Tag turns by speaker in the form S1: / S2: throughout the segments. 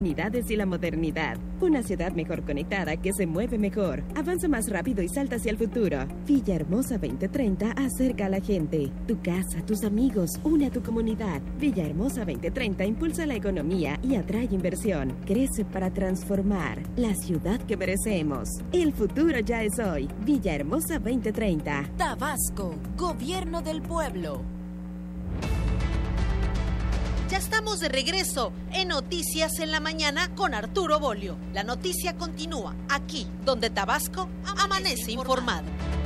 S1: Unidades y la modernidad. Una ciudad mejor conectada que se mueve mejor, avanza más rápido y salta hacia el futuro. Villahermosa 2030 acerca a la gente. Tu casa, tus amigos, une a tu comunidad. Villahermosa 2030 impulsa la economía y atrae inversión. Crece para transformar la ciudad que merecemos. El futuro ya es hoy. Villahermosa 2030.
S2: Tabasco, Gobierno del Pueblo. Ya estamos de regreso en Noticias en la Mañana con Arturo Bolio. La noticia continúa aquí, donde Tabasco amanece informado.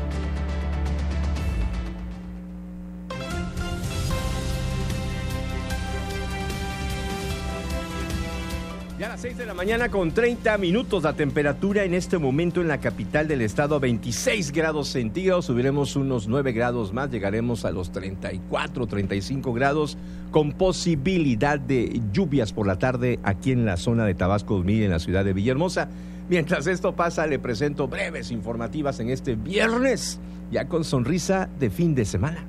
S3: Ya a las 6 de la mañana con 30 minutos, la temperatura en este momento en la capital del estado 26 grados centígrados, subiremos unos 9 grados más, llegaremos a los 34, 35 grados con posibilidad de lluvias por la tarde aquí en la zona de Tabasco 2000 en la ciudad de Villahermosa. Mientras esto pasa, le presento breves informativas en este viernes, ya con sonrisa de fin de semana.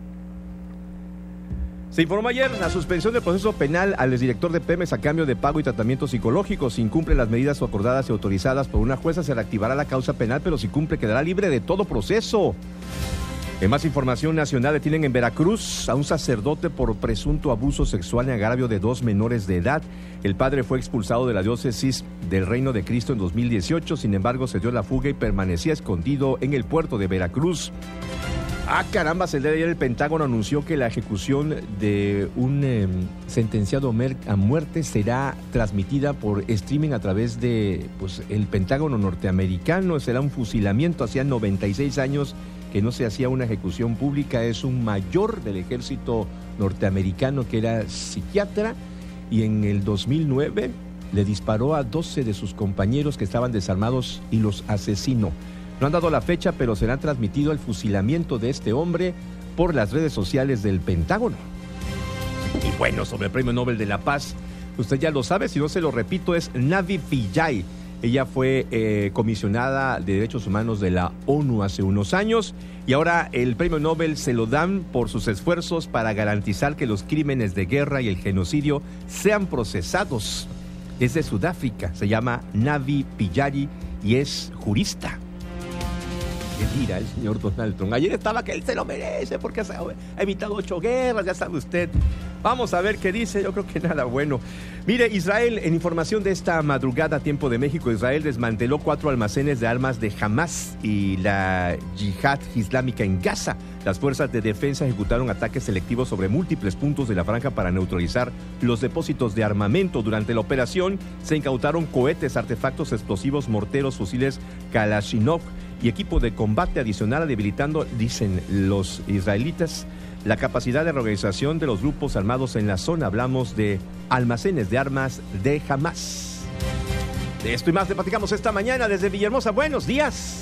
S3: Se informó ayer la suspensión del proceso penal al exdirector de Pemex a cambio de pago y tratamiento psicológico. Si incumple las medidas acordadas y autorizadas por una jueza, se reactivará la causa penal, pero si cumple, quedará libre de todo proceso. En más información nacional, detienen en Veracruz a un sacerdote por presunto abuso sexual en agravio de 2 menores de edad. El padre fue expulsado de la diócesis del Reino de Cristo en 2018, sin embargo, se dio la fuga y permanecía escondido en el puerto de Veracruz. ¡Ah, carambas! El día de ayer el Pentágono anunció que la ejecución de un sentenciado a muerte será transmitida por streaming a través de el Pentágono norteamericano. Será un fusilamiento. Hacía 96 años que no se hacía una ejecución pública. Es un mayor del ejército norteamericano que era psiquiatra y en el 2009 le disparó a 12 de sus compañeros que estaban desarmados y los asesinó. No han dado la fecha, pero será transmitido el fusilamiento de este hombre por las redes sociales del Pentágono. Y bueno, sobre el Premio Nobel de la Paz, usted ya lo sabe, si no se lo repito, es Navi Pillay. Ella fue comisionada de Derechos Humanos de la ONU hace unos años y ahora el Premio Nobel se lo dan por sus esfuerzos para garantizar que los crímenes de guerra y el genocidio sean procesados. Es de Sudáfrica, se llama Navi Pillay y es jurista. ¿Qué dirá el señor Donald Trump? Ayer estaba que él se lo merece porque ha evitado 8 guerras, ya sabe usted. Vamos a ver qué dice, yo creo que nada bueno. Mire, Israel, en información de esta madrugada, tiempo de México, Israel desmanteló 4 almacenes de armas de Hamas y la Yihad Islámica en Gaza. Las fuerzas de defensa ejecutaron ataques selectivos sobre múltiples puntos de la franja para neutralizar los depósitos de armamento. Durante la operación se incautaron cohetes, artefactos explosivos, morteros, fusiles Kalashnikov y equipo de combate adicional, debilitando, dicen los israelitas, la capacidad de reorganización de los grupos armados en la zona. Hablamos de almacenes de armas de Hamas. De esto y más le platicamos esta mañana desde Villahermosa. Buenos días.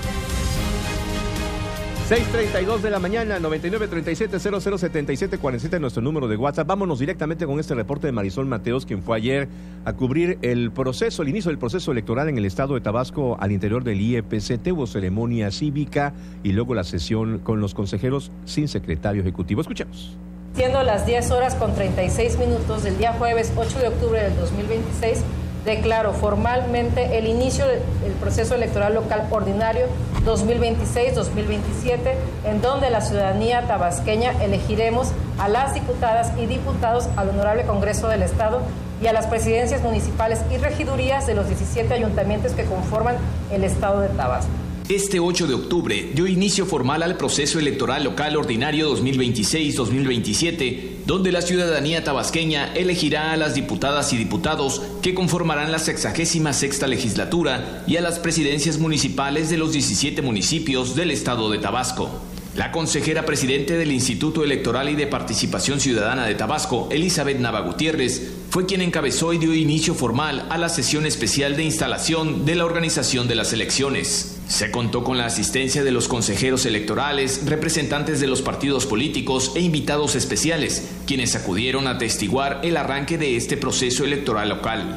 S3: 6:32 de la mañana, 9937-007747, nuestro número de WhatsApp. Vámonos directamente con este reporte de Marisol Mateos, quien fue ayer a cubrir el inicio del proceso electoral en el estado de Tabasco al interior del IEPCT. Hubo ceremonia cívica y luego la sesión con los consejeros sin secretario ejecutivo. Escuchemos.
S4: Siendo las 10:36 del día jueves 8 de octubre del 2026, declaro formalmente el inicio del proceso electoral local ordinario 2026-2027, en donde la ciudadanía tabasqueña elegiremos a las diputadas y diputados al Honorable Congreso del Estado y a las presidencias municipales y regidurías de los 17 ayuntamientos que conforman el Estado de Tabasco.
S5: Este 8 de octubre dio inicio formal al proceso electoral local ordinario 2026-2027, donde la ciudadanía tabasqueña elegirá a las diputadas y diputados que conformarán la 66ª legislatura y a las presidencias municipales de los 17 municipios del estado de Tabasco. La consejera presidente del Instituto Electoral y de Participación Ciudadana de Tabasco, Elizabeth Nava Gutiérrez, fue quien encabezó y dio inicio formal a la sesión especial de instalación de la organización de las elecciones. Se contó con la asistencia de los consejeros electorales, representantes de los partidos políticos e invitados especiales, quienes acudieron a atestiguar el arranque de este proceso electoral local.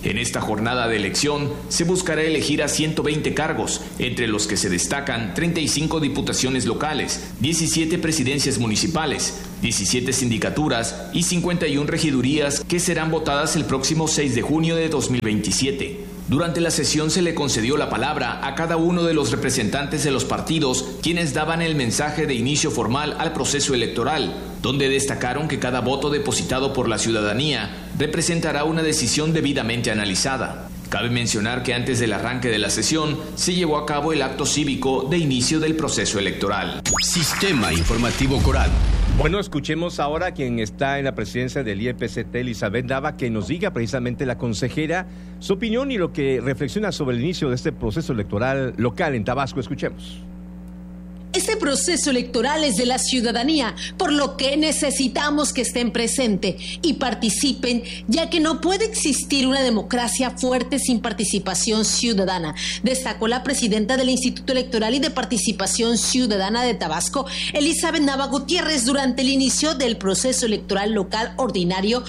S5: En esta jornada de elección se buscará elegir a 120 cargos, entre los que se destacan 35 diputaciones locales, 17 presidencias municipales, 17 sindicaturas y 51 regidurías que serán votadas el próximo 6 de junio de 2027. Durante la sesión se le concedió la palabra a cada uno de los representantes de los partidos, quienes daban el mensaje de inicio formal al proceso electoral, donde destacaron que cada voto depositado por la ciudadanía representará una decisión debidamente analizada. Cabe mencionar que antes del arranque de la sesión se llevó a cabo el acto cívico de inicio del proceso electoral.
S6: Sistema Informativo Coral.
S3: Bueno, escuchemos ahora a quien está en la presidencia del IEPCT, Elizabeth Nava, que nos diga precisamente la consejera su opinión y lo que reflexiona sobre el inicio de este proceso electoral local en Tabasco. Escuchemos.
S7: Este proceso electoral es de la ciudadanía, por lo que necesitamos que estén presentes y participen, ya que no puede existir una democracia fuerte sin participación ciudadana, destacó la presidenta del Instituto Electoral y de Participación Ciudadana de Tabasco, Elizabeth Nava Gutiérrez, durante el inicio del proceso electoral local ordinario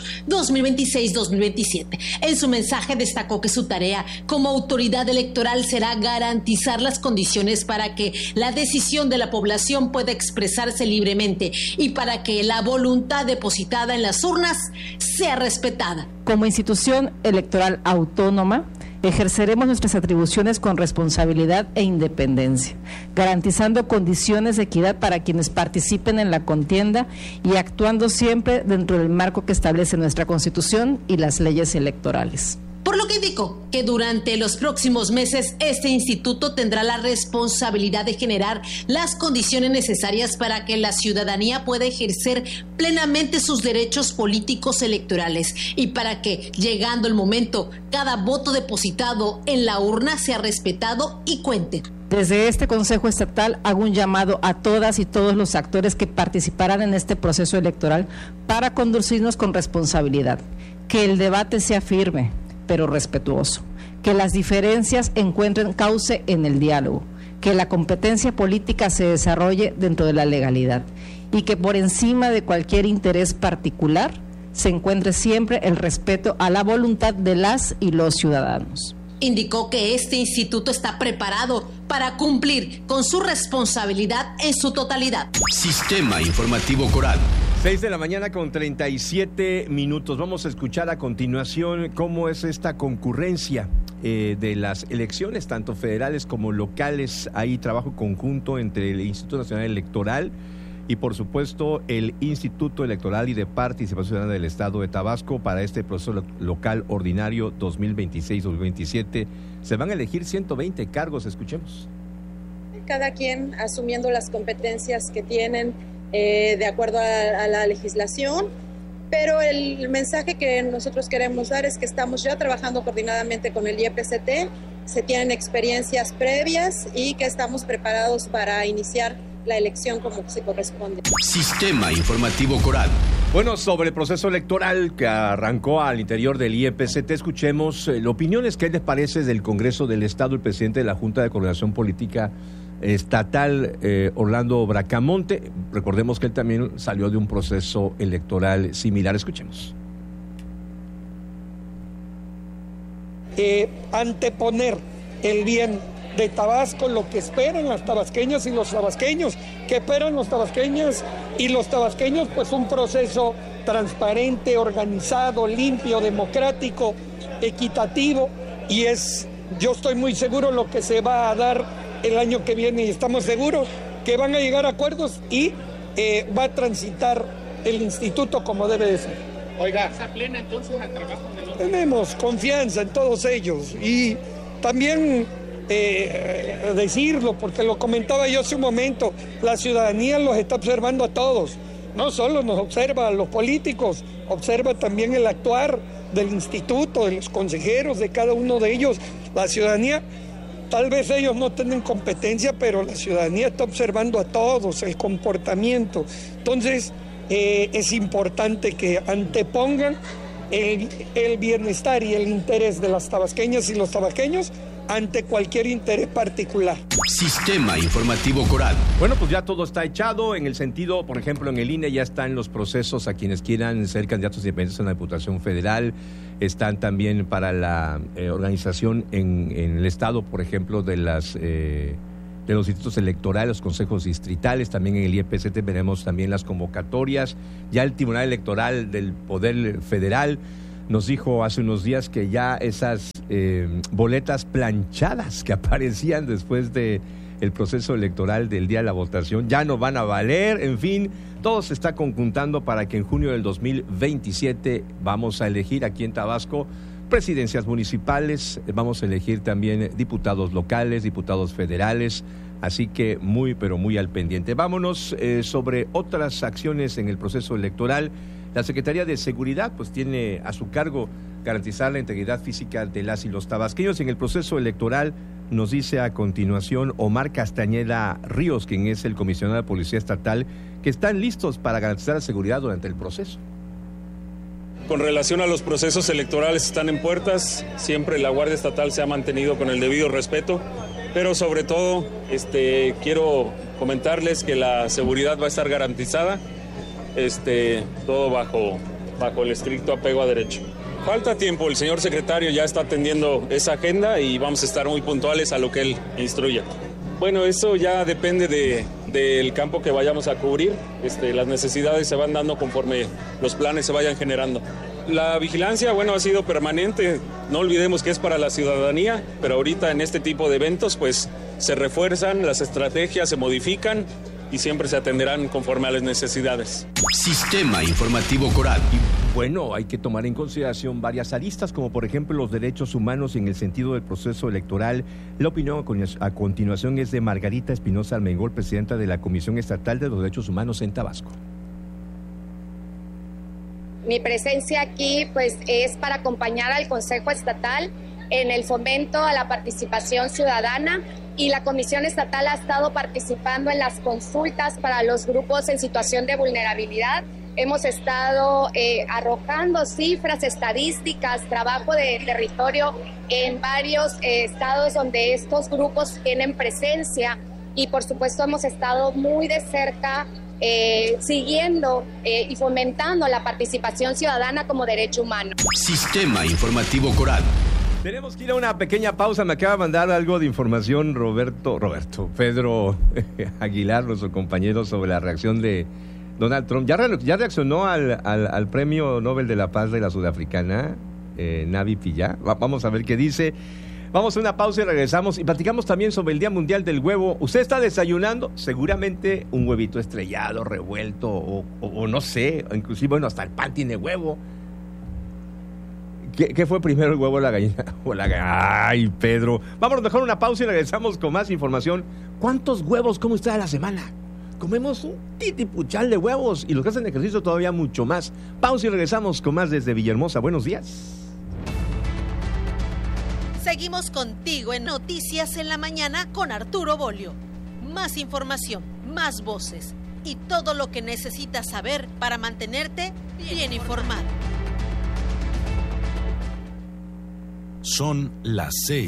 S7: 2026-2027. En su mensaje destacó que su tarea como autoridad electoral será garantizar las condiciones para que la decisión de la población pueda expresarse libremente y para que la voluntad depositada en las urnas sea respetada.
S4: Como institución electoral autónoma, ejerceremos nuestras atribuciones con responsabilidad e independencia, garantizando condiciones de equidad para quienes participen en la contienda y actuando siempre dentro del marco que establece nuestra Constitución y las leyes electorales.
S7: Por lo que indicó que durante los próximos meses este instituto tendrá la responsabilidad de generar las condiciones necesarias para que la ciudadanía pueda ejercer plenamente sus derechos políticos electorales y para que, llegando el momento, cada voto depositado en la urna sea respetado y cuente.
S4: Desde este Consejo Estatal hago un llamado a todas y todos los actores que participarán en este proceso electoral para conducirnos con responsabilidad, que el debate sea firme pero respetuoso, que las diferencias encuentren cauce en el diálogo, que la competencia política se desarrolle dentro de la legalidad y que por encima de cualquier interés particular se encuentre siempre el respeto a la voluntad de las y los ciudadanos.
S7: Indicó que este instituto está preparado para cumplir con su responsabilidad en su totalidad.
S6: Sistema Informativo Coral.
S3: 6 de la mañana con 37 minutos. Vamos a escuchar a continuación cómo es esta concurrencia de las elecciones, tanto federales como locales. Hay trabajo conjunto entre el Instituto Nacional Electoral y, por supuesto, el Instituto Electoral y de Participación Ciudadana del Estado de Tabasco para este proceso local ordinario 2026-2027. Se van a elegir 120 cargos. Escuchemos.
S8: Cada quien asumiendo las competencias que tienen de acuerdo a la legislación, pero el mensaje que nosotros queremos dar es que estamos ya trabajando coordinadamente con el IEPCT, se tienen experiencias previas y que estamos preparados para iniciar la elección como se corresponde.
S6: Sistema Informativo Coral.
S3: Bueno, sobre el proceso electoral que arrancó al interior del IEPCT, escuchemos opiniones. ¿Qué les parece del Congreso del Estado, el presidente de la Junta de Coordinación Política Estatal, Orlando Bracamonte? Recordemos que él también salió de un proceso electoral similar. Escuchemos.
S9: Anteponer el bien de Tabasco, lo que esperan las tabasqueñas y los tabasqueños, que esperan los tabasqueñas y los tabasqueños, pues un proceso transparente, organizado, limpio, democrático, equitativo, y yo estoy muy seguro lo que se va a dar el año que viene, y estamos seguros que van a llegar a acuerdos y va a transitar el instituto como debe de ser.
S10: Oiga, ¿se plena entonces al trabajo de los...
S9: Tenemos confianza en todos ellos y también decirlo, porque lo comentaba yo hace un momento, la ciudadanía los está observando a todos, no solo nos observa a los políticos, observa también el actuar del instituto, de los consejeros, de cada uno de ellos. La ciudadanía, tal vez ellos no tienen competencia, pero la ciudadanía está observando a todos, el comportamiento. Entonces, es importante que antepongan el bienestar y el interés de las tabasqueñas y los tabasqueños ante cualquier interés particular.
S6: Sistema Informativo Coral.
S3: Bueno, pues ya todo está echado en el sentido, por ejemplo, en el INE ya están los procesos a quienes quieran ser candidatos independientes a la Diputación Federal, están también para la organización en el Estado, por ejemplo, de los distritos electorales, los consejos distritales, también en el IEPC veremos también las convocatorias, ya el Tribunal Electoral del Poder Federal nos dijo hace unos días que ya esas boletas planchadas que aparecían después de el proceso electoral del día de la votación ya no van a valer. En fin, todo se está conjuntando para que en junio del 2027 vamos a elegir aquí en Tabasco presidencias municipales, vamos a elegir también diputados locales, diputados federales, así que muy pero muy al pendiente. Vámonos sobre otras acciones en el proceso electoral. La Secretaría de Seguridad pues tiene a su cargo garantizar la integridad física de las y los tabasqueños. En el proceso electoral nos dice a continuación Omar Castañeda Ríos, quien es el comisionado de Policía Estatal, que están listos para garantizar la seguridad durante el proceso.
S11: Con relación a los procesos electorales, están en puertas, siempre la Guardia Estatal se ha mantenido con el debido respeto, pero sobre todo quiero comentarles que la seguridad va a estar garantizada, todo bajo el estricto apego a derecho. Falta tiempo, el señor secretario ya está atendiendo esa agenda y vamos a estar muy puntuales a lo que él instruya. Bueno, eso ya depende del campo que vayamos a cubrir. Las necesidades se van dando conforme los planes se vayan generando. La vigilancia, ha sido permanente. No olvidemos que es para la ciudadanía, pero ahorita en este tipo de eventos, pues se refuerzan, las estrategias se modifican y siempre se atenderán conforme a las necesidades.
S6: Sistema Informativo Coral.
S3: Bueno, hay que tomar en consideración varias aristas, como por ejemplo los derechos humanos en el sentido del proceso electoral. La opinión a continuación es de Margarita Espinosa Armengol, presidenta de la Comisión Estatal de los Derechos Humanos en Tabasco.
S12: Mi presencia aquí pues es para acompañar al Consejo Estatal en el fomento a la participación ciudadana, y la Comisión Estatal ha estado participando en las consultas para los grupos en situación de vulnerabilidad. Hemos estado arrojando cifras, estadísticas, trabajo de territorio en varios estados donde estos grupos tienen presencia, y por supuesto hemos estado muy de cerca siguiendo y fomentando la participación ciudadana como derecho humano.
S6: Sistema Informativo Coral.
S3: Tenemos que ir a una pequeña pausa. Me acaba de mandar algo de información Pedro Aguilar, nuestro compañero, sobre la reacción de Donald Trump. ¿Ya reaccionó al Premio Nobel de la Paz de la sudafricana, Navi Pillay? Vamos a ver qué dice. Vamos a una pausa y regresamos y platicamos también sobre el Día Mundial del Huevo. ¿Usted está desayunando? Seguramente un huevito estrellado, revuelto o no sé, inclusive, hasta el pan tiene huevo. ¿Qué fue primero, el huevo o la gallina? Ay, Pedro. Vámonos mejor a una pausa y regresamos con más información. ¿Cuántos huevos come usted a la semana? Comemos un titipuchal de huevos y los que hacen ejercicio todavía mucho más. Pausa y regresamos con más desde Villahermosa. Buenos días.
S2: Seguimos contigo en Noticias en la Mañana con Arturo Bolio. Más información, más voces y todo lo que necesitas saber para mantenerte bien informado.
S13: Son las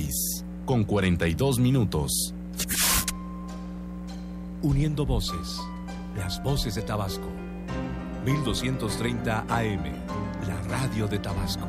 S13: 6:42. Uniendo voces, las voces de Tabasco. 1230 AM, la radio de Tabasco.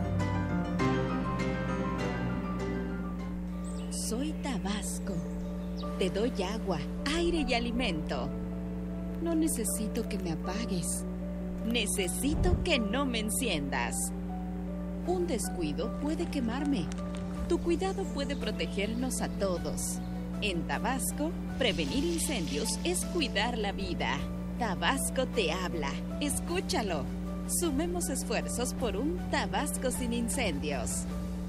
S1: Soy Tabasco. Te doy agua, aire y alimento. No necesito que me apagues. Necesito que no me enciendas. Un descuido puede quemarme. Tu cuidado puede protegernos a todos. En Tabasco, prevenir incendios es cuidar la vida. Tabasco te habla. Escúchalo. Sumemos esfuerzos por un Tabasco sin incendios.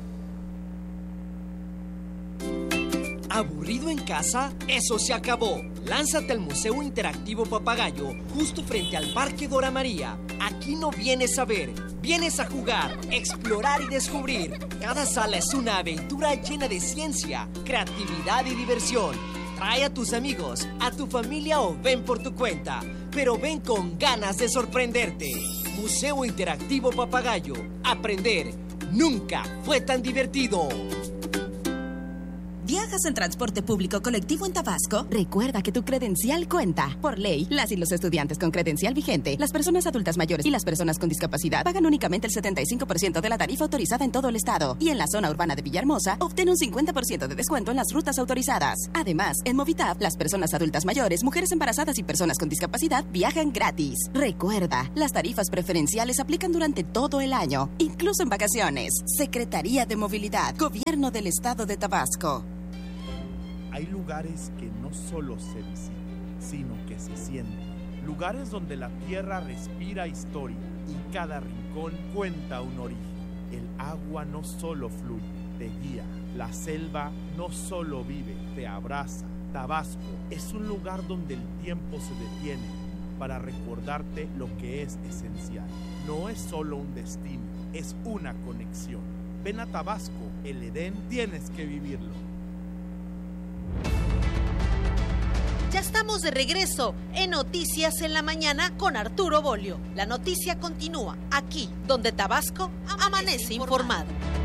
S14: ¿Aburrido en casa? ¡Eso se acabó! Lánzate al Museo Interactivo Papagayo, justo frente al Parque Dora María. Aquí no vienes a ver, vienes a jugar, explorar y descubrir. Cada sala es una aventura llena de ciencia, creatividad y diversión. Trae a tus amigos, a tu familia o ven por tu cuenta, pero ven con ganas de sorprenderte. Museo Interactivo Papagayo. Aprender nunca fue tan divertido.
S15: ¿Viajas en transporte público colectivo en Tabasco? Recuerda que tu credencial cuenta. Por ley, las y los estudiantes con credencial vigente, las personas adultas mayores y las personas con discapacidad pagan únicamente el 75% de la tarifa autorizada en todo el estado. Y en la zona urbana de Villahermosa, obtén un 50% de descuento en las rutas autorizadas. Además, en Movitap, las personas adultas mayores, mujeres embarazadas y personas con discapacidad viajan gratis. Recuerda, las tarifas preferenciales aplican durante todo el año, incluso en vacaciones. Secretaría de Movilidad, Gobierno del Estado de Tabasco.
S16: Hay lugares que no solo se visitan, sino que se sienten. Lugares donde la tierra respira historia y cada rincón cuenta un origen. El agua no solo fluye, te guía. La selva no solo vive, te abraza. Tabasco es un lugar donde el tiempo se detiene para recordarte lo que es esencial. No es solo un destino, es una conexión. Ven a Tabasco, el Edén tienes que vivirlo.
S2: Ya estamos de regreso en Noticias en la Mañana con Arturo Bolio. La noticia continúa aquí, donde Tabasco amanece informado.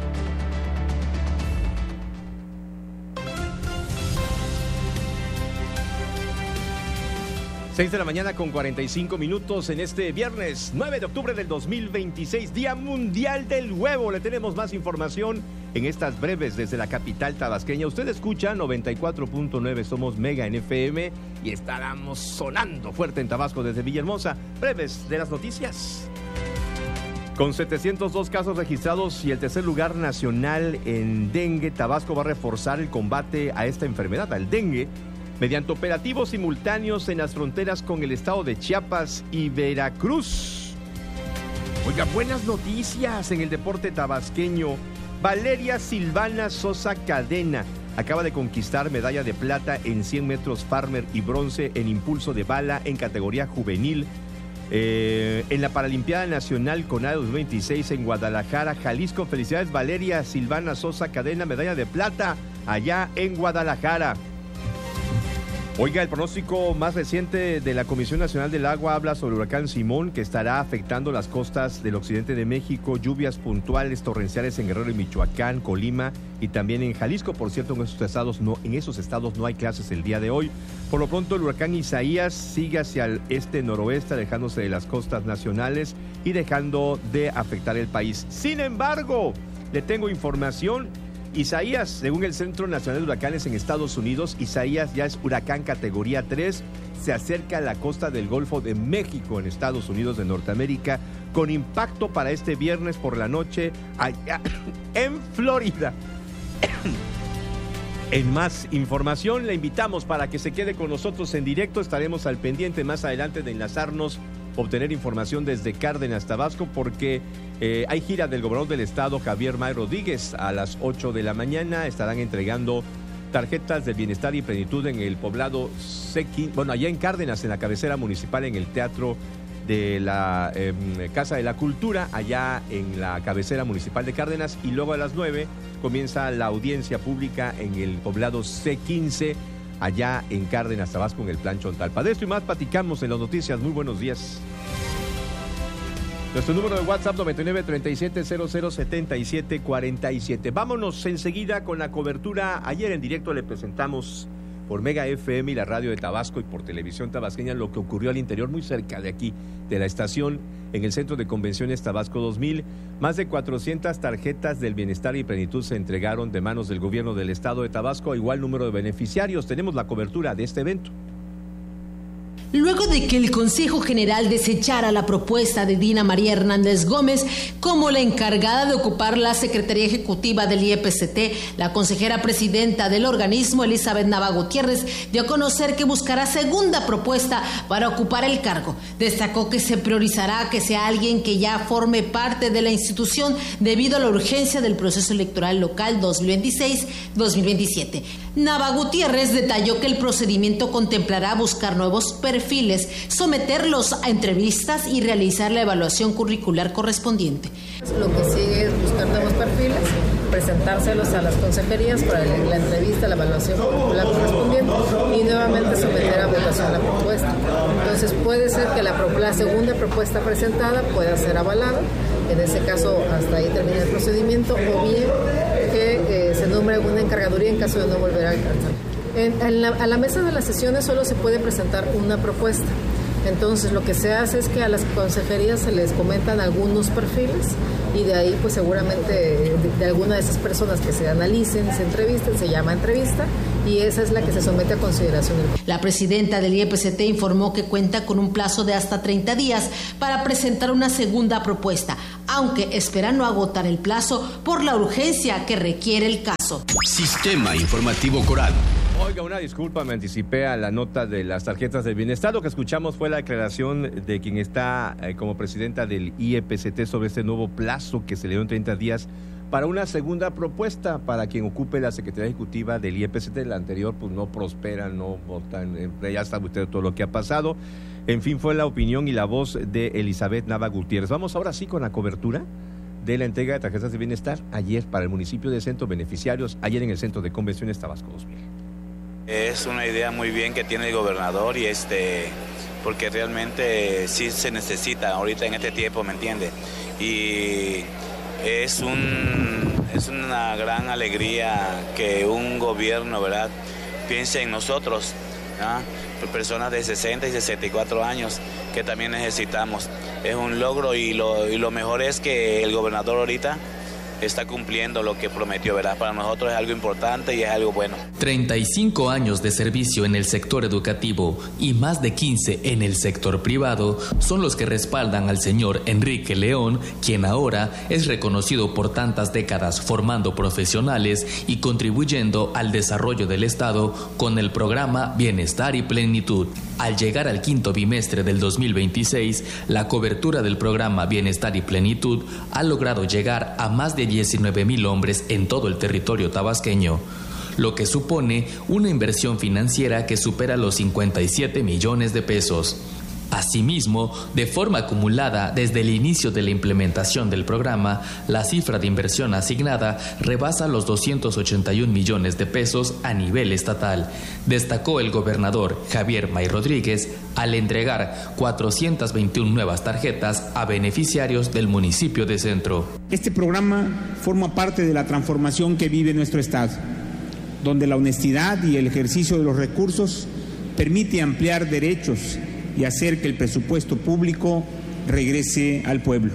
S3: 6 de la mañana con 45 minutos en este viernes 9 de octubre del 2026, Día Mundial del Huevo. Le tenemos más información en estas breves desde la capital tabasqueña. Usted escucha 94.9, somos Mega en FM y estaremos sonando fuerte en Tabasco desde Villahermosa. Breves de las noticias. Con 702 casos registrados y el tercer lugar nacional en dengue, Tabasco va a reforzar el combate a esta enfermedad, al dengue, mediante operativos simultáneos en las fronteras con el estado de Chiapas y Veracruz. Oiga, buenas noticias en el deporte tabasqueño. Valeria Silvana Sosa Cadena acaba de conquistar medalla de plata en 100 metros farmer y bronce en impulso de bala en categoría juvenil en la Paralimpiada Nacional CONADE 2026 en Guadalajara, Jalisco. Felicidades, Valeria Silvana Sosa Cadena, medalla de plata allá en Guadalajara. Oiga, el pronóstico más reciente de la Comisión Nacional del Agua habla sobre el huracán Simón, que estará afectando las costas del occidente de México, lluvias puntuales torrenciales en Guerrero y Michoacán, Colima y también en Jalisco. Por cierto, en esos estados no hay clases el día de hoy. Por lo pronto, el huracán Isaías sigue hacia el este-noroeste, alejándose de las costas nacionales y dejando de afectar el país. Sin embargo, le tengo información. Isaías, según el Centro Nacional de Huracanes en Estados Unidos, Isaías ya es huracán categoría 3, se acerca a la costa del Golfo de México en Estados Unidos de Norteamérica, con impacto para este viernes por la noche allá en Florida. En más información, le invitamos para que se quede con nosotros en directo. Estaremos al pendiente más adelante de enlazarnos, obtener información desde Cárdenas, Tabasco, porque hay gira del gobernador del estado, Javier May Rodríguez. A las 8 de la mañana estarán entregando tarjetas de bienestar y plenitud en el poblado allá en Cárdenas, en la cabecera municipal, en el Teatro de la Casa de la Cultura, allá en la cabecera municipal de Cárdenas, y luego a las 9 comienza la audiencia pública en el poblado C15, allá en Cárdenas, Tabasco, en el Plan Chontalpa. De esto y más platicamos en las noticias. Muy buenos días. Nuestro número de WhatsApp 9937007747. Vámonos enseguida con la cobertura. Ayer en directo le presentamos por Mega FM y la radio de Tabasco y por Televisión Tabasqueña lo que ocurrió al interior, muy cerca de aquí, de la estación, en el Centro de Convenciones Tabasco 2000. Más de 400 tarjetas del bienestar y plenitud se entregaron de manos del gobierno del estado de Tabasco a igual número de beneficiarios. Tenemos la cobertura de este evento.
S7: Luego de que el Consejo General desechara la propuesta de Dina María Hernández Gómez como la encargada de ocupar la Secretaría Ejecutiva del IEPCT, la consejera presidenta del organismo, Elizabeth Nava Gutiérrez, dio a conocer que buscará segunda propuesta para ocupar el cargo. Destacó que se priorizará que sea alguien que ya forme parte de la institución debido a la urgencia del proceso electoral local 2026-2027. Nava Gutiérrez detalló que el procedimiento contemplará buscar nuevos perfiles, someterlos a entrevistas y realizar la evaluación curricular correspondiente.
S17: Lo que sigue es buscar nuevos perfiles
S4: presentárselos a las consejerías para la entrevista, la evaluación curricular correspondiente y nuevamente someter a votación la propuesta. Entonces puede ser que la segunda propuesta presentada pueda ser avalada, en ese caso hasta ahí termina el procedimiento, o bien que se nombre una encargaduría en caso de no volver a alcanzar. A la mesa de las sesiones solo se puede presentar una propuesta. Entonces lo que se hace es que a las consejerías se les comentan algunos perfiles y de ahí pues seguramente de alguna de esas personas que se analicen, se entrevisten, se llama entrevista y esa es la que se somete a consideración.
S7: La presidenta del IEPCT informó que cuenta con un plazo de hasta 30 días para presentar una segunda propuesta, aunque espera no agotar el plazo por la urgencia que requiere el caso.
S6: Sistema Informativo Coral.
S3: Oiga, una disculpa, me anticipé a la nota de las tarjetas del bienestar. Lo que escuchamos fue la declaración de quien está como presidenta del IEPCT sobre este nuevo plazo que se le dio en 30 días para una segunda propuesta para quien ocupe la Secretaría Ejecutiva del IEPCT. La anterior pues no prospera, no votan, ya sabe usted todo lo que ha pasado. En fin, fue la opinión y la voz de Elizabeth Nava Gutiérrez. Vamos ahora sí con la cobertura de la entrega de tarjetas de bienestar ayer para el municipio de Centro, beneficiarios, ayer en el Centro de Convenciones Tabasco 2000.
S17: Es una idea muy bien que tiene el gobernador y porque realmente sí se necesita ahorita en este tiempo, ¿me entiende? Y es una gran alegría que un gobierno, ¿verdad?, piense en nosotros, ¿no? Personas de 60 y 64 años que también necesitamos. Es un logro y lo mejor es que el gobernador ahorita está cumpliendo lo que prometió, ¿verdad? Para nosotros es algo importante y es algo bueno.
S5: 35 años de servicio en el sector educativo y más de 15 en el sector privado son los que respaldan al señor Enrique León, quien ahora es reconocido por tantas décadas formando profesionales y contribuyendo al desarrollo del Estado con el programa Bienestar y Plenitud. Al llegar al quinto bimestre del 2026, la cobertura del programa Bienestar y Plenitud ha logrado llegar a más de 19,000 hombres en todo el territorio tabasqueño, lo que supone una inversión financiera que supera los 57 millones de pesos. Asimismo, de forma acumulada desde el inicio de la implementación del programa, la cifra de inversión asignada rebasa los 281 millones de pesos a nivel estatal, destacó el gobernador Javier May Rodríguez al entregar 421 nuevas tarjetas a beneficiarios del municipio de Centro.
S18: Este programa forma parte de la transformación que vive nuestro Estado, donde la honestidad y el ejercicio de los recursos permite ampliar derechos y hacer que el presupuesto público regrese al pueblo.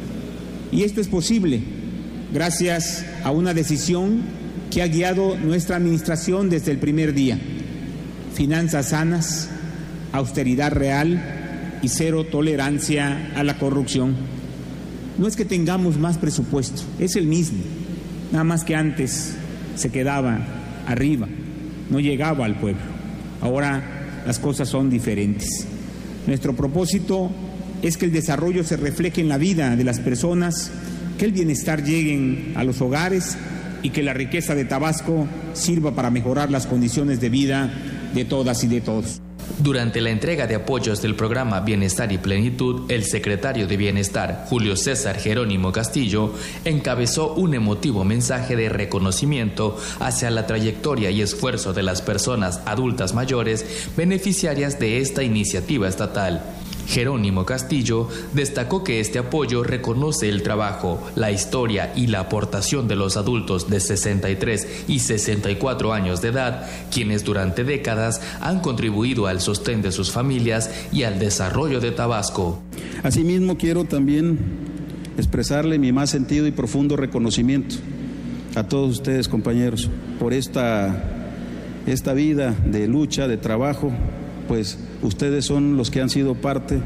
S18: Y esto es posible gracias a una decisión que ha guiado nuestra administración desde el primer día: finanzas sanas, austeridad real y cero tolerancia a la corrupción. No es que tengamos más presupuesto, es el mismo, nada más que antes se quedaba arriba, no llegaba al pueblo. Ahora las cosas son diferentes. Nuestro propósito es que el desarrollo se refleje en la vida de las personas, que el bienestar llegue a los hogares y que la riqueza de Tabasco sirva para mejorar las condiciones de vida de todas y de todos.
S5: Durante la entrega de apoyos del programa Bienestar y Plenitud, el secretario de Bienestar, Julio César Jerónimo Castillo, encabezó un emotivo mensaje de reconocimiento hacia la trayectoria y esfuerzo de las personas adultas mayores beneficiarias de esta iniciativa estatal. Jerónimo Castillo destacó que este apoyo reconoce el trabajo, la historia y la aportación de los adultos de 63 y 64 años de edad, quienes durante décadas han contribuido al sostén de sus familias y al desarrollo de Tabasco.
S19: Asimismo, quiero también expresarle mi más sentido y profundo reconocimiento a todos ustedes, compañeros, por esta vida de lucha, de trabajo. Pues ustedes son los que han sido parte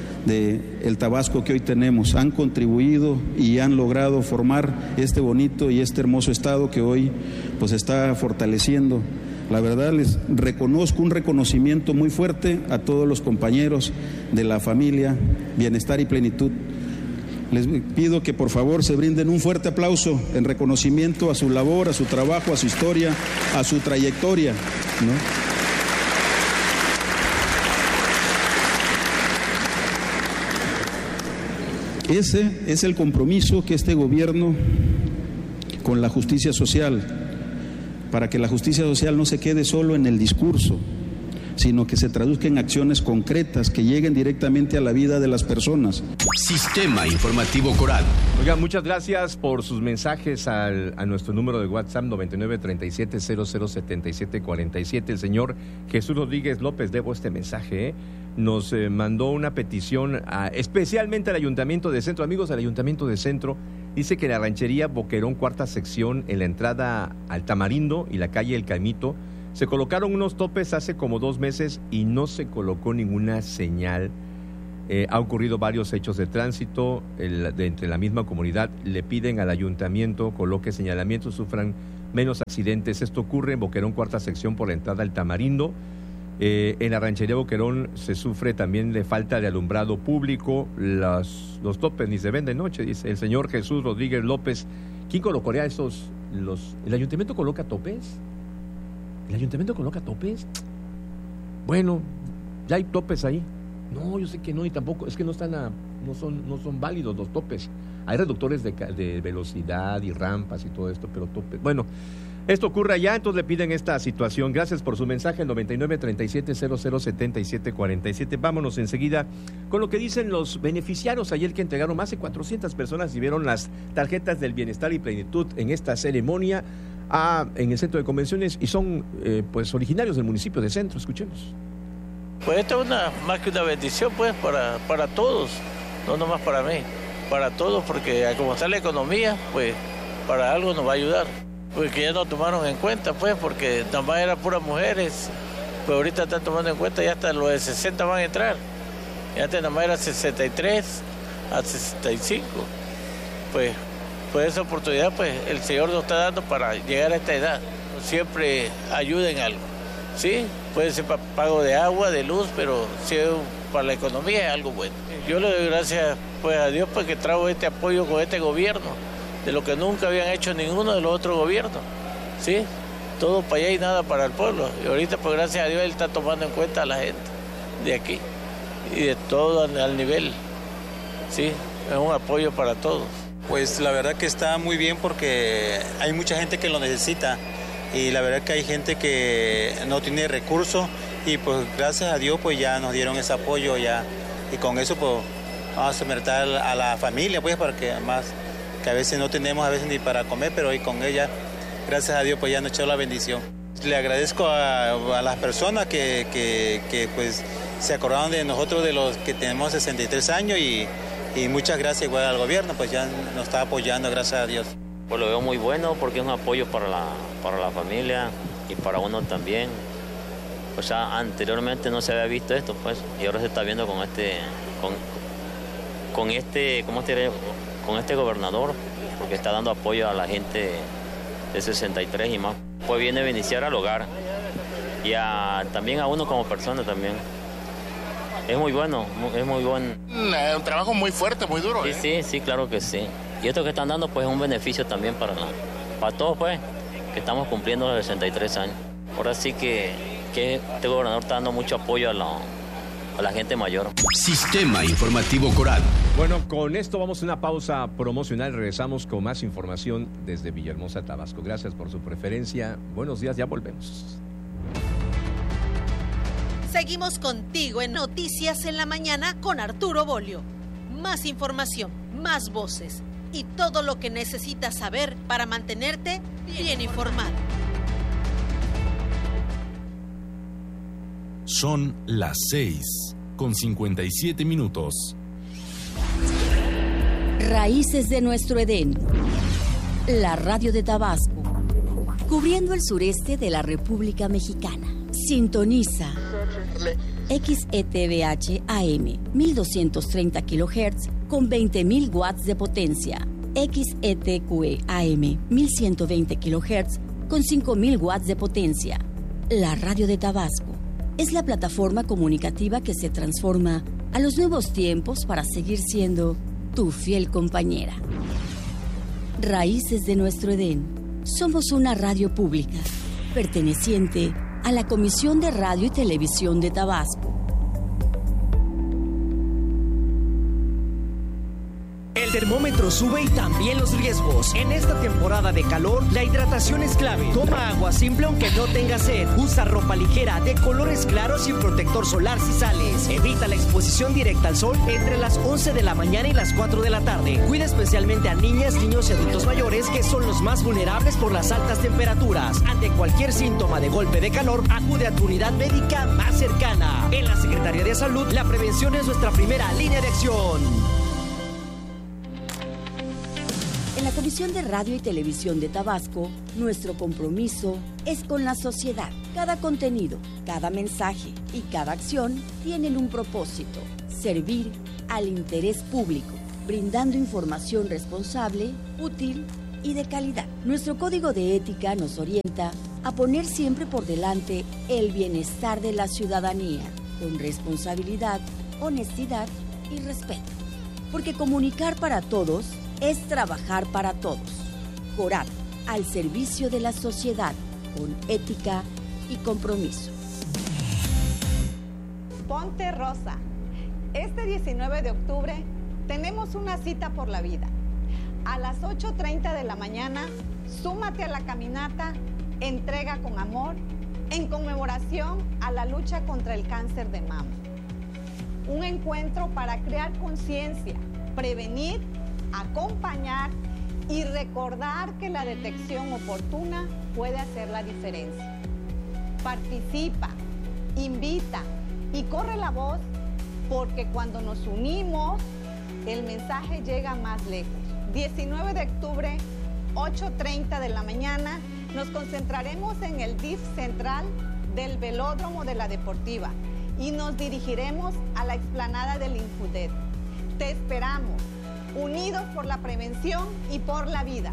S19: del Tabasco que hoy tenemos, han contribuido y han logrado formar este bonito y este hermoso estado que hoy pues está fortaleciendo. La verdad les reconozco un reconocimiento muy fuerte a todos los compañeros de la familia Bienestar y Plenitud. Les pido que por favor se brinden un fuerte aplauso en reconocimiento a su labor, a su trabajo, a su historia, a su trayectoria, ¿no? Ese es el compromiso que este gobierno con la justicia social, para que la justicia social no se quede solo en el discurso, sino que se traduzca en acciones concretas que lleguen directamente a la vida de las personas.
S6: Sistema Informativo Coral.
S3: Oiga, muchas gracias por sus mensajes a nuestro número de WhatsApp 9937-007747. El señor Jesús Rodríguez López, debo este mensaje, nos mandó una petición especialmente al Ayuntamiento de Centro. Amigos del Ayuntamiento de Centro, dice que la ranchería Boquerón, cuarta sección, en la entrada al Tamarindo y la calle El Caimito, se colocaron unos topes hace como 2 meses y no se colocó ninguna señal. Ha ocurrido varios hechos de tránsito entre la misma comunidad. Le piden al ayuntamiento coloque señalamientos, sufran menos accidentes. Esto ocurre en Boquerón, cuarta sección, por la entrada al Tamarindo. En la ranchería Boquerón se sufre también de falta de alumbrado público. Los topes ni se ven de noche, dice el señor Jesús Rodríguez López. ¿Quién colocaría esos? ¿El ayuntamiento coloca topes? ¿El ayuntamiento coloca topes? Bueno, ya hay topes ahí. No, yo sé que no, y tampoco, es que no son válidos los topes. Hay reductores de velocidad y rampas y todo esto, pero topes. Bueno, esto ocurre allá, entonces le piden esta situación. Gracias por su mensaje, el 9937-007747. Vámonos enseguida con lo que dicen los beneficiarios ayer, que entregaron más de 400 personas y vieron las tarjetas del bienestar y plenitud en esta ceremonia en el centro de convenciones, y son pues originarios del municipio de Centro. Escuchemos.
S20: Pues esto es más que una bendición, pues, para todos, no nomás para mí, para todos, porque como está la economía, pues para algo nos va a ayudar. Pues que ya nos tomaron en cuenta, pues, porque nomás eran puras mujeres, pues ahorita están tomando en cuenta, ya hasta los de 60 van a entrar. Y antes nomás era 63 a 65. Pues esa oportunidad, pues el Señor nos está dando para llegar a esta edad. Siempre ayuda en algo, ¿sí? Puede ser para pago de agua, de luz, pero si es para la economía es algo bueno. Yo le doy gracias, pues, a Dios, porque trajo este apoyo con este gobierno, de lo que nunca habían hecho ninguno de los otros gobiernos, ¿sí? Todo para allá y nada para el pueblo. Y ahorita, pues gracias a Dios, él está tomando en cuenta a la gente de aquí y de todo al nivel, ¿sí? Es un apoyo para todos.
S21: Pues la verdad que está muy bien, porque hay mucha gente que lo necesita, y la verdad que hay gente que no tiene recursos, y pues gracias a Dios pues ya nos dieron ese apoyo ya, y con eso pues vamos a someter a la familia, pues, para que más, que a veces no tenemos a veces ni para comer, pero hoy con ella, gracias a Dios, pues ya nos echó la bendición. Le agradezco a las personas que pues se acordaron de nosotros, de los que tenemos 63 años, y muchas gracias igual al gobierno, pues ya nos está apoyando, gracias a Dios.
S22: Pues lo veo muy bueno, porque es un apoyo para la familia y para uno también. Pues ya anteriormente no se había visto esto, pues, y ahora se está viendo con este gobernador, porque está dando apoyo a la gente de 63 y más. Pues viene a beneficiar al hogar y también a uno como persona también. Es muy bueno, es muy buen.
S10: Un trabajo muy fuerte, muy duro.
S22: Sí, claro que sí. Y esto que están dando, pues, es un beneficio también para todos, pues, que estamos cumpliendo los 63 años. Ahora sí que este gobernador está dando mucho apoyo a la gente mayor.
S6: Sistema Informativo Coral.
S3: Bueno, con esto vamos a una pausa promocional. Regresamos con más información desde Villahermosa, Tabasco. Gracias por su preferencia. Buenos días, ya volvemos.
S2: Seguimos contigo en Noticias en la Mañana con Arturo Bolio. Más información, más voces y todo lo que necesitas saber para mantenerte bien informado.
S13: Son las 6:57.
S23: Raíces de nuestro Edén. La radio de Tabasco. Cubriendo el sureste de la República Mexicana. Sintoniza XETVH AM 1230 kHz con 20.000 watts de potencia. XETQE AM 1120 kHz con 5.000 watts de potencia. La radio de Tabasco es la plataforma comunicativa que se transforma a los nuevos tiempos para seguir siendo tu fiel compañera. Raíces de nuestro Edén. Somos una radio pública perteneciente a la Comisión de Radio y Televisión de Tabasco.
S24: El
S14: El termómetro sube y también los riesgos. En esta temporada de calor, la hidratación es clave. Toma agua simple aunque no tengas sed. Usa ropa ligera de colores claros y protector solar si sales. Evita la exposición directa al sol entre las 11 de la mañana y las 4 de la tarde. Cuida especialmente a niñas, niños y adultos mayores, que son los más vulnerables por las altas temperaturas. Ante cualquier síntoma de golpe de calor, acude a tu unidad médica más cercana. En la Secretaría de Salud, la prevención es nuestra primera línea de acción.
S23: En la Comisión de Radio y Televisión de Tabasco, nuestro compromiso es con la sociedad. Cada contenido, cada mensaje y cada acción tienen un propósito: servir al interés público, brindando información responsable, útil y de calidad. Nuestro código de ética nos orienta a poner siempre por delante el bienestar de la ciudadanía, con responsabilidad, honestidad y respeto. Porque comunicar para todos es trabajar para todos. Corat, al servicio de la sociedad, con ética y compromiso.
S8: Ponte rosa. Este 19 de octubre tenemos una cita por la vida. A las 8:30 de la mañana, súmate a la caminata Entrega con Amor en conmemoración a la lucha contra el cáncer de mama. Un encuentro para crear conciencia, prevenir, acompañar y recordar que la detección oportuna puede hacer la diferencia. Participa, invita y corre la voz, porque cuando nos unimos, el mensaje llega más lejos. 19 de octubre, 8:30 de la mañana, nos concentraremos en el DIF central del Velódromo de la Deportiva y nos dirigiremos a la explanada del Injudet. Te esperamos, unidos por la prevención y por la vida.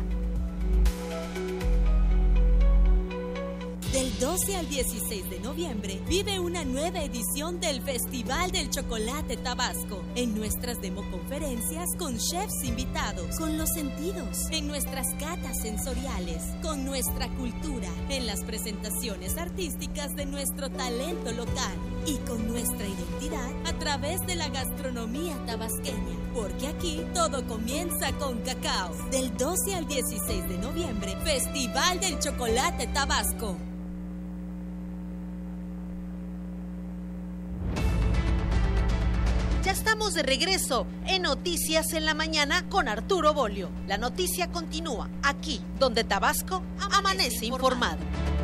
S9: Del 12 al 16 de noviembre, vive una nueva edición del Festival del Chocolate Tabasco, en nuestras democonferencias con chefs invitados, con los sentidos, en nuestras catas sensoriales, con nuestra cultura, en las presentaciones artísticas de nuestro talento local y con nuestra identidad a través de la gastronomía tabasqueña, porque aquí todo comienza con cacao. Del 12 al 16 de noviembre, Festival del Chocolate Tabasco.
S2: Ya estamos de regreso en Noticias en la Mañana con Arturo Bolio. La noticia continúa aquí, donde Tabasco amanece informado.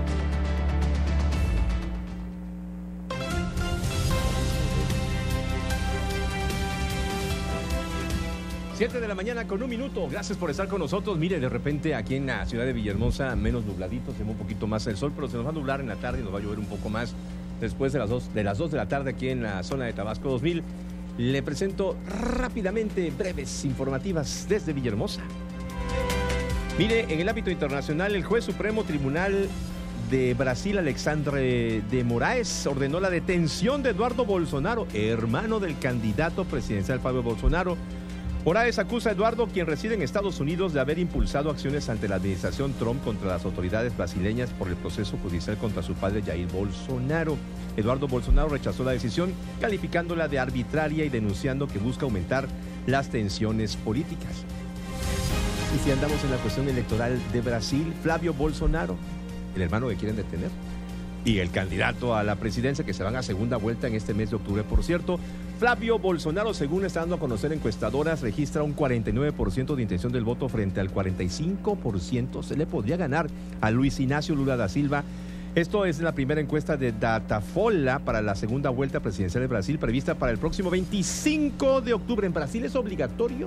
S3: Siete de la mañana con 1 minuto. Gracias por estar con nosotros. Mire, de repente aquí en la ciudad de Villahermosa, menos nubladito, se ve un poquito más el sol, pero se nos va a nublar en la tarde y nos va a llover un poco más después de las 2 de la tarde aquí en la zona de Tabasco 2000. Le presento rápidamente breves informativas desde Villahermosa. Mire, en el ámbito internacional, el juez supremo Tribunal de Brasil, Alexandre de Moraes, ordenó la detención de Eduardo Bolsonaro, hermano del candidato presidencial Fabio Bolsonaro. Moraes acusa a Eduardo, quien reside en Estados Unidos, de haber impulsado acciones ante la administración Trump contra las autoridades brasileñas por el proceso judicial contra su padre Jair Bolsonaro. Eduardo Bolsonaro rechazó la decisión, calificándola de arbitraria y denunciando que busca aumentar las tensiones políticas. Y si andamos en la cuestión electoral de Brasil, Flavio Bolsonaro, el hermano que quieren detener, y el candidato a la presidencia, que se van a segunda vuelta en este mes de octubre, por cierto. Flavio Bolsonaro, según está dando a conocer encuestadoras, registra un 49% de intención del voto frente al 45%. Se le podría ganar a Luis Ignacio Lula da Silva. Esto es la primera encuesta de Datafolha para la segunda vuelta presidencial de Brasil, prevista para el próximo 25 de octubre. En Brasil es obligatorio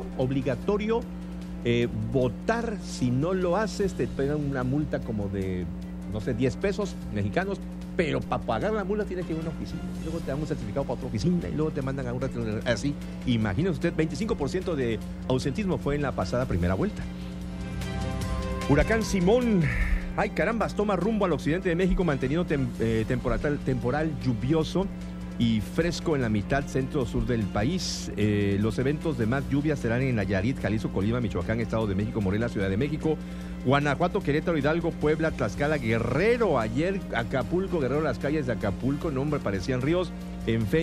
S3: votar. Si no lo haces, te pegan una multa como de, no sé, 10 pesos mexicanos, pero para pagar la multa tienes que ir a una oficina, luego te dan un certificado para otra oficina y luego te mandan a un retiro así. Imagínese usted, 25% de ausentismo fue en la pasada primera vuelta. Huracán Simón, ay carambas, toma rumbo al occidente de México, manteniendo temporal lluvioso y fresco en la mitad centro-sur del país. Los eventos de más lluvia serán en Nayarit, Jalisco, Colima, Michoacán, Estado de México, Morelia, Ciudad de México, Guanajuato, Querétaro, Hidalgo, Puebla, Tlaxcala, Guerrero. Ayer Acapulco, Guerrero, las calles de Acapulco, no hombre, parecían ríos. En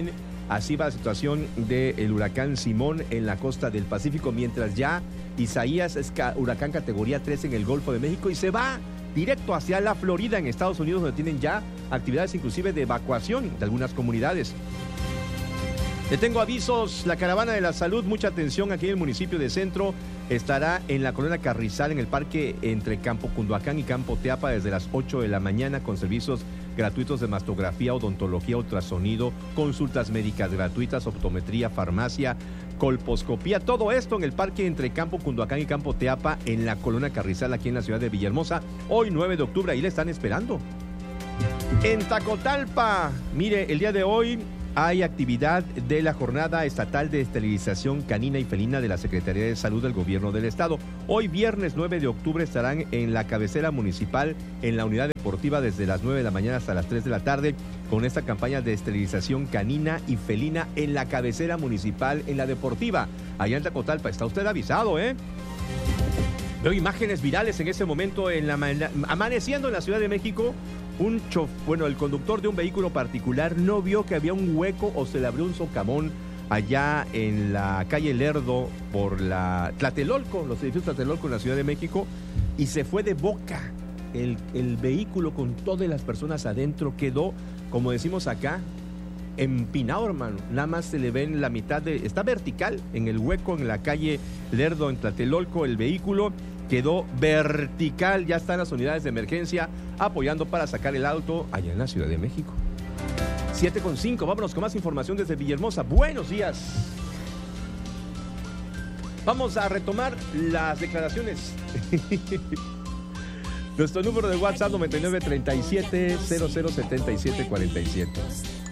S3: Así va la situación del huracán Simón en la costa del Pacífico, mientras ya Isaías es huracán categoría 3 en el Golfo de México y se va directo hacia la Florida, en Estados Unidos, donde tienen ya actividades inclusive de evacuación de algunas comunidades. Le tengo avisos, la caravana de la salud, mucha atención aquí en el municipio de Centro, estará en la colonia Carrizal, en el parque entre Campo Cunduacán y Campo Teapa desde las 8 de la mañana con servicios gratuitos de mastografía, odontología, ultrasonido, consultas médicas gratuitas, optometría, farmacia, colposcopía, todo esto en el parque entre Campo Cunduacán y Campo Teapa en la colonia Carrizal aquí en la ciudad de Villahermosa, hoy 9 de octubre, ahí le están esperando. En Tacotalpa, mire, el día de hoy hay actividad de la Jornada Estatal de Esterilización Canina y Felina de la Secretaría de Salud del Gobierno del Estado. Hoy, viernes 9 de octubre, estarán en la cabecera municipal, en la unidad deportiva, desde las 9 de la mañana hasta las 3 de la tarde, con esta campaña de esterilización canina y felina en la cabecera municipal, en la deportiva, allá en Tacotalpa. Está usted avisado, ¿eh? Veo imágenes virales en ese momento, amaneciendo en la Ciudad de México. El conductor de un vehículo particular no vio que había un hueco o se le abrió un socavón allá en la calle Lerdo por la Tlatelolco, los edificios Tlatelolco en la Ciudad de México, y se fue de boca. El vehículo con todas las personas adentro quedó, como decimos acá, empinado, hermano. Nada más se le ven la mitad está vertical en el hueco en la calle Lerdo en Tlatelolco. El vehículo quedó vertical. Ya están las unidades de emergencia apoyando para sacar el auto allá en la Ciudad de México. 7:05, vámonos con más información desde Villahermosa. Buenos días. Vamos a retomar las declaraciones. Nuestro número de WhatsApp 9937 007747.